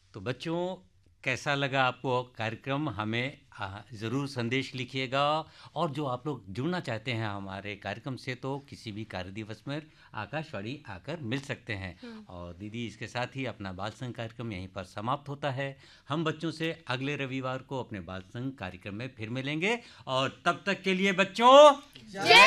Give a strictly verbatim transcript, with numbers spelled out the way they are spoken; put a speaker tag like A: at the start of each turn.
A: तो बच्चों, कैसा लगा आपको कार्यक्रम? हमें ज़रूर संदेश लिखिएगा। और जो आप लोग जुड़ना चाहते हैं हमारे कार्यक्रम से, तो किसी भी कार्य दिवस में आकाशवाणी आकर मिल सकते हैं। और दीदी, इसके साथ ही अपना बाल संग कार्यक्रम यहीं पर समाप्त होता है। हम बच्चों से अगले रविवार को अपने बाल संग कार्यक्रम में फिर मिलेंगे, और तब तक के लिए बच्चों,
B: जय